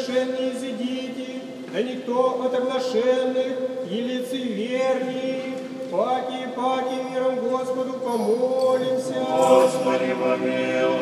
оглашенные изыдите, да никто от оглашенных и лицеверней, паки миром Господу помолимся. Господи помилуй.